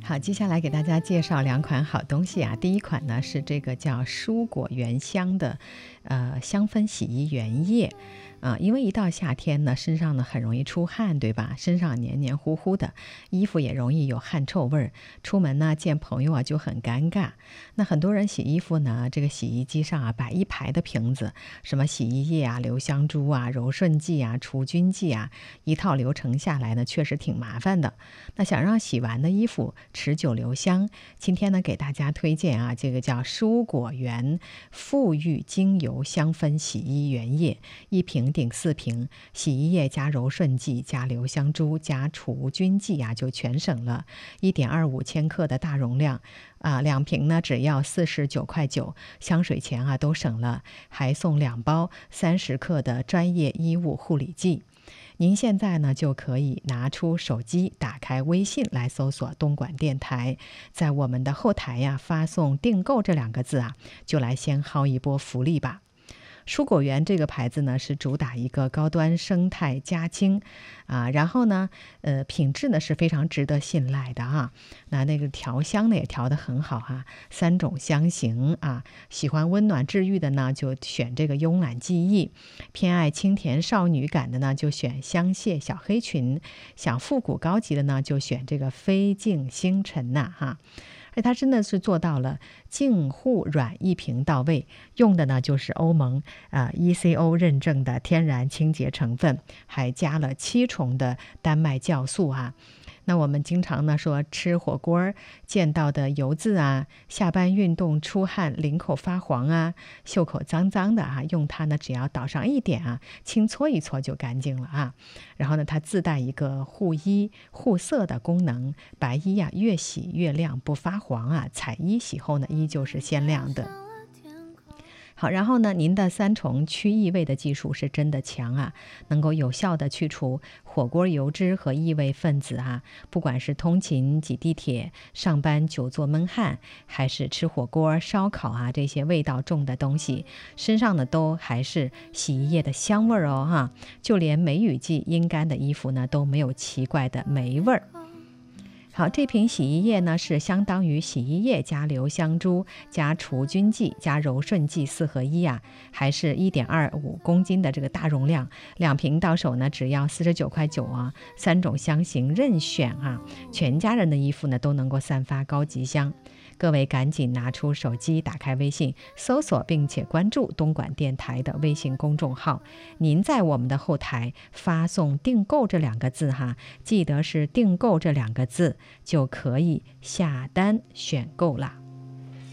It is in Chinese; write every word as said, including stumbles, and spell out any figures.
好，接下来给大家介绍两款好东西啊。第一款呢是这个叫蔬果原香的呃香氛洗衣原液啊，因为一到夏天呢，身上呢很容易出汗，对吧？身上黏黏糊糊的，衣服也容易有汗臭味儿，出门呢见朋友啊就很尴尬。那很多人洗衣服呢，这个洗衣机上啊摆一排的瓶子，什么洗衣液啊、留香珠啊、柔顺剂啊、除菌剂啊，一套流程下来呢，确实挺麻烦的。那想让洗完的衣服持久留香，今天呢给大家推荐啊，这个叫蔬果原馥郁精油香氛洗衣原液，一瓶顶四瓶，洗衣液加柔顺剂加留香珠加除菌剂啊，就全省了。一点二五千克的大容量啊，两瓶呢只要四十九块九，香水钱啊都省了，还送两包三十克的专业衣物护理剂。您现在呢就可以拿出手机，打开微信来搜索东莞电台，在我们的后台呀发送订购这两个字啊，就来先薅一波福利吧。蔬果园这个牌子呢是主打一个高端生态家清啊，然后呢呃品质呢是非常值得信赖的啊。那那个调香呢也调得很好哈、啊，三种香型啊，喜欢温暖治愈的呢就选这个慵懒记忆，偏爱清甜少女感的呢就选香榭小黑裙，想复古高级的呢就选这个飞镜星辰呐、啊、哈。而它真的是做到了净护软一瓶到位，用的呢就是欧盟啊、呃、E C O 认证的天然清洁成分，还加了七重的丹麦酵素啊。那我们经常呢说吃火锅见到的油渍啊，下班运动出汗领口发黄啊，袖口脏脏的啊，用它呢只要倒上一点啊，轻搓一搓就干净了啊。然后呢它自带一个护衣护色的功能，白衣啊越洗越亮不发黄啊，彩衣洗后呢依旧是鲜亮的。好，然后呢，您的三重去异味的技术是真的强啊，能够有效的去除火锅油脂和异味分子啊。不管是通勤、挤地铁、上班久坐闷汗，还是吃火锅、烧烤啊这些味道重的东西，身上呢都还是洗衣液的香味儿哦哈。就连梅雨季阴干的衣服呢都没有奇怪的霉味儿。好，这瓶洗衣液呢是相当于洗衣液加留香珠加除菌剂加柔顺剂四合一啊，还是一点二五公斤的这个大容量，两瓶到手呢只要四十九块九啊，三种香型任选啊，全家人的衣服呢都能够散发高级香。各位赶紧拿出手机，打开微信，搜索并且关注东莞电台的微信公众号。您在我们的后台发送订购这两个字哈，记得是订购这两个字就可以下单选购啦。